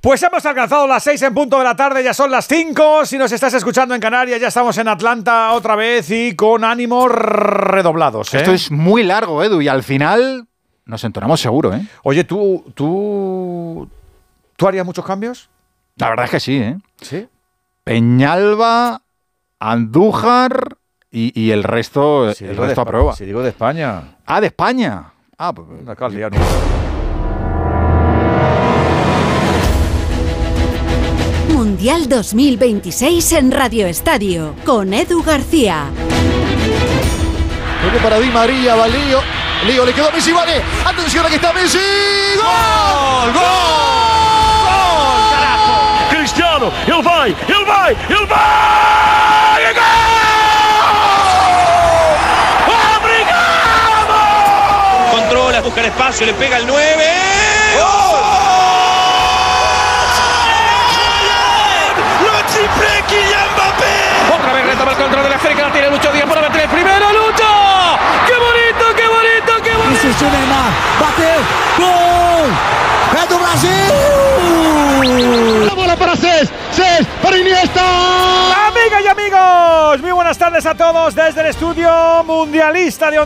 Pues hemos alcanzado las 6 en punto de la tarde, ya son las 5. Si nos estás escuchando en Canarias, ya estamos en Atlanta otra vez y con ánimos redoblados. Esto es muy largo, Edu, y al final nos entonamos seguro, ¿eh? Oye, ¿tú harías muchos cambios? La verdad es que sí, ¿eh? ¿Sí? Peñalba, Andújar y el resto, Si el resto aprueba. Si digo de España. Ah, de España. Ah, pues La Carlia, ¿no? Mundial 2026 en Radio Estadio, con Edu García. Toque para Di María, va Lío. Lío le quedó a Messi, vale. Atención, aquí está Messi. ¡Gol! ¡Gol! ¡Gol! ¡Carajo! Cristiano, ele vai! ¡Obrigado! Controla, busca el espacio, le pega el 9. ¡Gol! Otra vez retoma el control de la América, la tiene Lucho Díaz para meter el primero. ¡Lucho! ¡Qué bonito, qué bonito, qué bonito! Insistiu Neymar, bateu, gol! É do Brasil! La bola para Cés para Iniesta. Amigas y amigos, muy buenas tardes a todos desde el estudio mundialista de